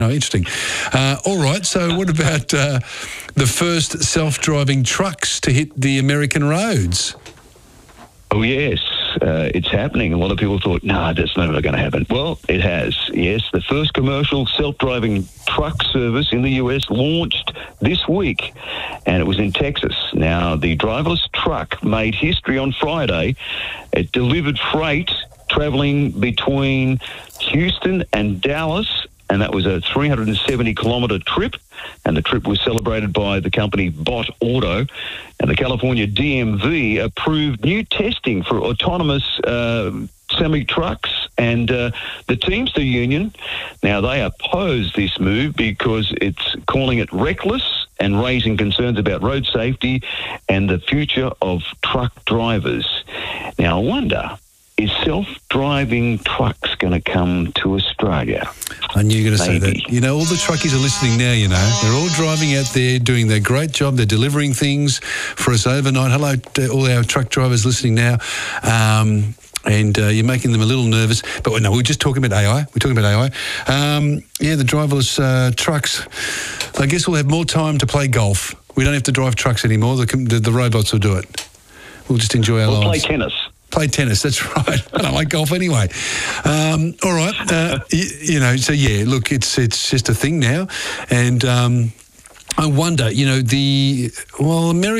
No, interesting. All right, so what about the first self-driving trucks to hit the American roads? Oh, yes, it's happening. A lot of people thought, nah, that's never going to happen. Well, it has, yes. The first commercial self-driving truck service in the US launched this week, and it was in Texas. Now, the driverless truck made history on Friday. It delivered freight traveling between Houston and Dallas, and that was a 370-kilometre trip, and the trip was celebrated by the company Bot Auto, and the California DMV approved new testing for autonomous semi-trucks, and the Teamster Union, now they oppose this move because it's calling it reckless and raising concerns about road safety and the future of truck drivers. Now, I wonder, is self-driving trucks going to come to Australia? I knew you were going to say that. You know, all the truckies are listening now, you know. They're all driving out there, doing their great job. They're delivering things for us overnight. Hello to all our truck drivers listening now. And you're making them a little nervous. But no, we're just talking about AI. We're talking about AI. Yeah, the driverless trucks, I guess we'll have more time to play golf. We don't have to drive trucks anymore. The robots will do it. We'll just enjoy our lives. Play tennis. Play tennis, that's right. I don't like golf anyway. All right, you know, so yeah, look, it's just a thing now. And I wonder, you know, America